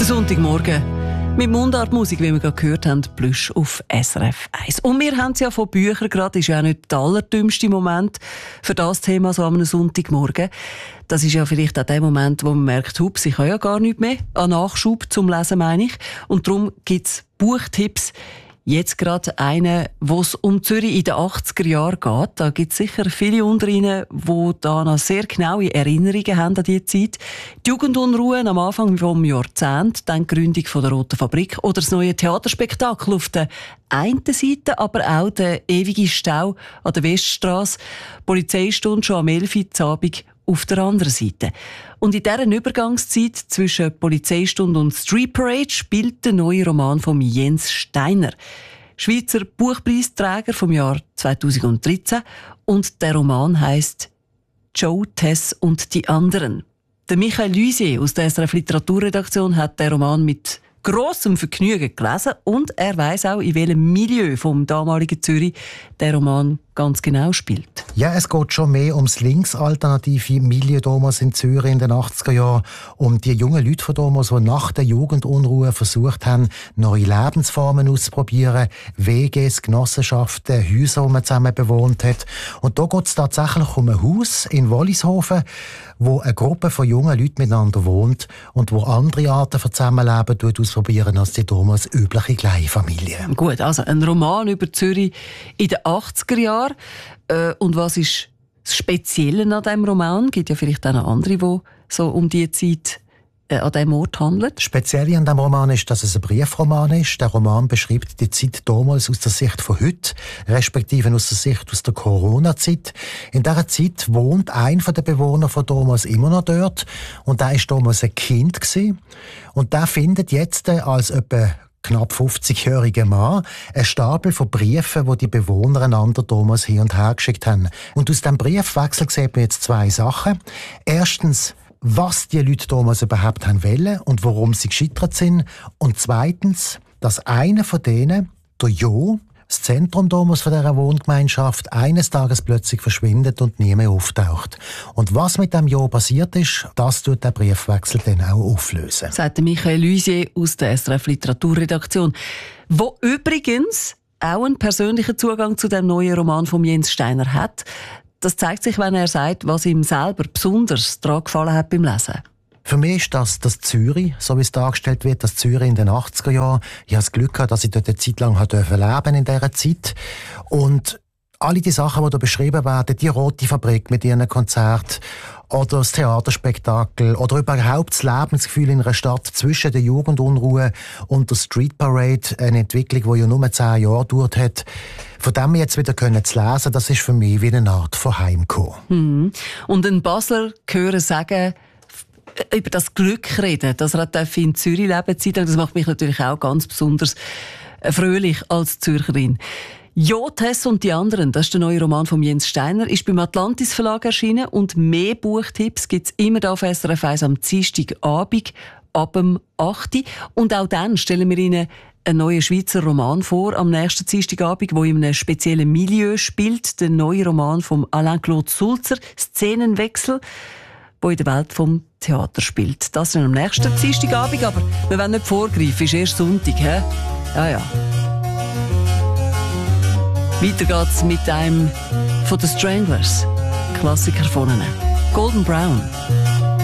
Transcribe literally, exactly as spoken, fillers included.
Sonntagmorgen. Mit Mundartmusik, wie wir gerade gehört haben, Plüsch auf S R F eins. Und wir haben es ja von Büchern gerade, ist ja auch nicht der allerdümmste Moment für das Thema so am Sonntagmorgen. Das ist ja vielleicht auch der Moment, wo man merkt, hups, ich habe ja gar nichts mehr an Nachschub zum Lesen, meine ich. Und darum gibt es Buchtipps. Jetzt gerade einen, wo es um Zürich in den achtziger Jahren geht. Da gibt es sicher viele unter Ihnen, die da noch sehr genaue Erinnerungen haben an diese Zeit. Die Jugendunruhen am Anfang vom Jahrzehnt, dann die Gründung von der Roten Fabrik oder das neue Theaterspektakel auf der einen Seite, aber auch der ewige Stau an der Weststrasse. Polizeistunde schon am elf Uhr am Abend auf der anderen Seite. Und in dieser Übergangszeit zwischen Polizeistunde und Street Parade spielt der neue Roman von Jens Steiner, Schweizer Buchpreisträger vom Jahr zweitausenddreizehn. Und der Roman heisst «Joe, Tess und die anderen». Der Michael Luisier aus der S R F Literaturredaktion hat den Roman mit grossem Vergnügen gelesen und er weiss auch, in welchem Milieu vom damaligen Zürich der Roman ganz genau spielt. Ja, es geht schon mehr ums linksalternative Milieu damals in Zürich in den achtziger Jahren, um die jungen Leute von damals, die nach der Jugendunruhe versucht haben, neue Lebensformen auszuprobieren, W Gs, Genossenschaften, Häuser, die man zusammen bewohnt hat. Und da geht es tatsächlich um ein Haus in Wollishofen, wo eine Gruppe von jungen Leuten miteinander wohnt und wo andere Arten von Zusammenleben ausprobieren als die damals übliche Kleinfamilie. Gut, also ein Roman über Zürich in den achtziger Jahren. Äh, und was ist das Spezielle an diesem Roman? Es gibt ja vielleicht auch noch andere, die so um diese Zeit äh, an diesem Ort handeln. Speziell an diesem Roman ist, dass es ein Briefroman ist. Der Roman beschreibt die Zeit damals aus der Sicht von heute, respektive aus der Sicht aus der Corona-Zeit. In dieser Zeit wohnt ein der Bewohner von damals immer noch dort. Und der war damals ein Kind gewesen. Und der findet jetzt als etwa knapp fünfzigjähriger Mann einen Stapel von Briefen, die die Bewohner einander damals hin und her geschickt haben. Und aus diesem Briefwechsel sieht man jetzt zwei Sachen. Erstens, was die Leute damals überhaupt haben wollen und warum sie gescheitert sind. Und zweitens, dass einer von denen, der Jo, das Zentrum damals von dieser Wohngemeinschaft, eines Tages plötzlich verschwindet und nie mehr auftaucht. Und was mit dem Jo passiert ist, das tut der Briefwechsel dann auch auflösen. Sagt Michael Luisier aus der S R F Literaturredaktion, wo übrigens auch einen persönlichen Zugang zu dem neuen Roman von Jens Steiner hat. Das zeigt sich, wenn er sagt, was ihm selber besonders daran gefallen hat beim Lesen. Für mich ist das, das Zürich, so wie es dargestellt wird, das Zürich in den achtziger Jahren. Ich habe das Glück gehabt, dass ich dort eine Zeit lang leben durfte in dieser Zeit. Und alle die Sachen, die da beschrieben werden, die Rote Fabrik mit ihren Konzerten oder das Theaterspektakel oder überhaupt das Lebensgefühl in einer Stadt zwischen der Jugendunruhe und der Street Parade, eine Entwicklung, die ja nur zehn Jahre gedauert hat. Von dem jetzt wieder können zu lesen, das ist für mich wie eine Art von Heimkommen. Mhm. Und ein Basler hören sagen, über das Glück reden, dass er in Zürich leben darf, das macht mich natürlich auch ganz besonders fröhlich als Zürcherin. «Jo, Tess und die anderen», das ist der neue Roman von Jens Steiner, ist beim Atlantis Verlag erschienen und mehr Buchtipps gibt es immer da auf S R F eins am Dienstagabend ab dem acht Uhr. Und auch dann stellen wir Ihnen einen neuen Schweizer Roman vor, am nächsten Dienstagabend, der in einem speziellen Milieu spielt, der neue Roman von Alain-Claude Sulzer, «Szenenwechsel», der in der Welt vom Theater spielt. Das ist am nächsten Dienstagabend, aber wir wollen nicht vorgreifen, ist erst Sonntag, hä? Ja, ja. Weiter geht's mit einem von den Stranglers, Klassiker von ihnen, Golden Brown.